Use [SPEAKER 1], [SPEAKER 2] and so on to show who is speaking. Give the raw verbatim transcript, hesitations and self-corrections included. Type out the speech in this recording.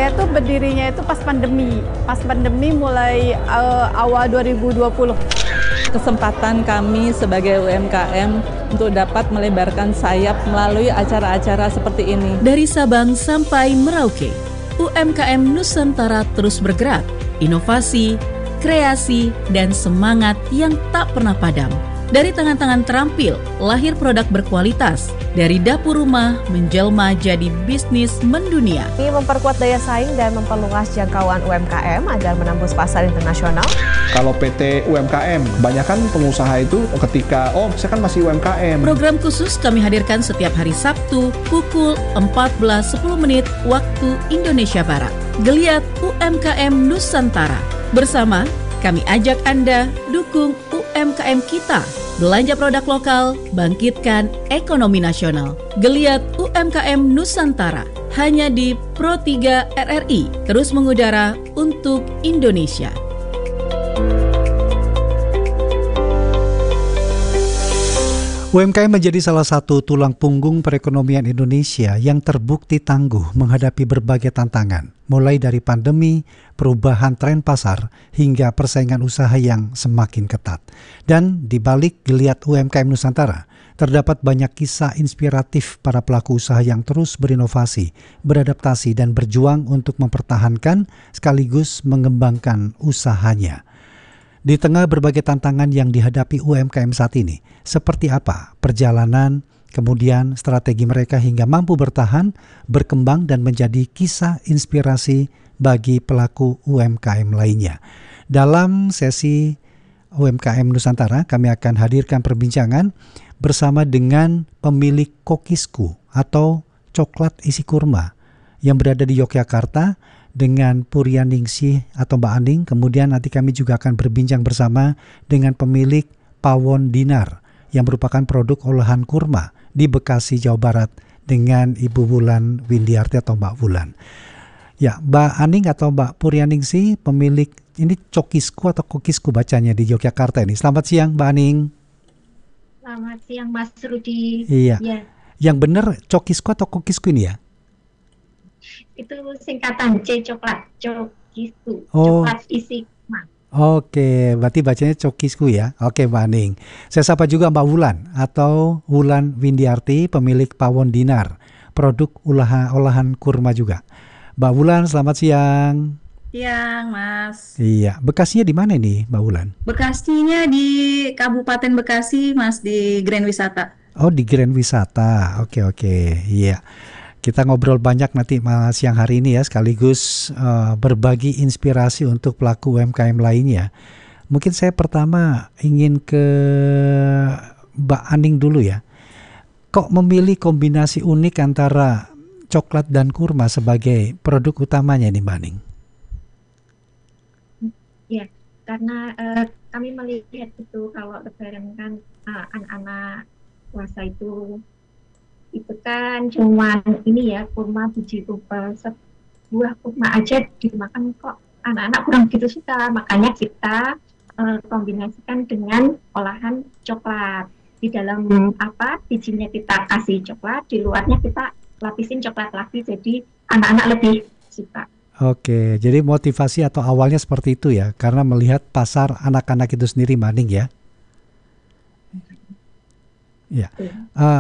[SPEAKER 1] Saya tuh berdirinya itu pas pandemi, pas pandemi mulai uh, awal dua ribu dua puluh.
[SPEAKER 2] Kesempatan kami sebagai U M K M untuk dapat melebarkan sayap melalui acara-acara seperti ini.
[SPEAKER 3] Dari Sabang sampai Merauke, U M K M Nusantara terus bergerak, inovasi, kreasi, dan semangat yang tak pernah padam. Dari tangan-tangan terampil, lahir produk berkualitas. Dari dapur rumah, menjelma jadi bisnis mendunia.
[SPEAKER 4] Ini memperkuat daya saing dan memperluas jangkauan U M K M agar menembus pasar internasional.
[SPEAKER 5] Kalau P T U M K M, kebanyakan pengusaha itu ketika, oh saya kan masih U M K M.
[SPEAKER 3] Program khusus kami hadirkan setiap hari Sabtu pukul empat belas sepuluh menit waktu Indonesia Barat. Geliat U M K M Nusantara. Bersama, kami ajak Anda dukung U M K M kita. Belanja produk lokal, bangkitkan ekonomi nasional. Geliat U M K M Nusantara hanya di Pro tiga R R I, terus mengudara untuk Indonesia.
[SPEAKER 6] U M K M menjadi salah satu tulang punggung perekonomian Indonesia yang terbukti tangguh menghadapi berbagai tantangan, mulai dari pandemi, perubahan tren pasar, hingga persaingan usaha yang semakin ketat. Dan di balik geliat U M K M Nusantara, terdapat banyak kisah inspiratif para pelaku usaha yang terus berinovasi, beradaptasi, dan berjuang untuk mempertahankan sekaligus mengembangkan usahanya. Di tengah berbagai tantangan yang dihadapi U M K M saat ini, seperti apa perjalanan, kemudian strategi mereka hingga mampu bertahan, berkembang, dan menjadi kisah inspirasi bagi pelaku U M K M lainnya. Dalam sesi U M K M Nusantara, kami akan hadirkan perbincangan bersama dengan pemilik Kokisku atau coklat isi kurma yang berada di Yogyakarta, dengan Puryaningsih atau Mbak Aning. Kemudian nanti kami juga akan berbincang bersama dengan pemilik Pawon Dinar yang merupakan produk olahan kurma di Bekasi, Jawa Barat, dengan Ibu Wulan Windiarti atau Mbak Wulan. Ya, Mbak Aning atau Mbak Puryaningsih, pemilik ini Cokisku atau Kokisku bacanya di Yogyakarta ini. Selamat siang Mbak Aning.
[SPEAKER 7] Selamat siang Mas Rudi.
[SPEAKER 6] Iya.
[SPEAKER 7] Ya.
[SPEAKER 6] Yang benar Cokisku atau Kokisku ini ya?
[SPEAKER 7] Itu singkatan C, coklat, Cokisku,
[SPEAKER 6] Oh.
[SPEAKER 7] coklat isi kurma.
[SPEAKER 6] Oke, berarti bacanya Cokisku ya. Oke Mbak Aning. Saya sapa juga Mbak Wulan atau Wulan Windiarti, pemilik Pawon Dinar, produk olahan, olahan kurma juga. Mbak Wulan, selamat siang.
[SPEAKER 8] Siang Mas.
[SPEAKER 6] Iya, Bekasinya di mana nih Mbak Wulan?
[SPEAKER 8] Bekasinya di Kabupaten Bekasi Mas, di Grand Wisata.
[SPEAKER 6] Oh, di Grand Wisata. Oke oke, iya. Kita ngobrol banyak nanti Mas siang hari ini ya, sekaligus uh, berbagi inspirasi untuk pelaku U M K M lainnya. Mungkin saya pertama ingin ke Mbak Aning dulu ya. Kok memilih kombinasi unik antara coklat dan kurma sebagai produk utamanya nih Mbak Aning?
[SPEAKER 7] Ya, karena uh, kami melihat itu kalau lebaran kan uh, anak-anak puasa itu itu kan cuman ini ya, kurma biji tumpah, sebuah kurma aja dimakan kok anak-anak kurang begitu suka, makanya kita uh, kombinasikan dengan olahan coklat. Di dalam apa bijinya kita kasih coklat, di luarnya kita lapisin coklat lagi, jadi anak-anak lebih suka.
[SPEAKER 6] Oke, jadi motivasi atau awalnya seperti itu ya, karena melihat pasar anak-anak itu sendiri Mbak Aning ya. Ya. Uh,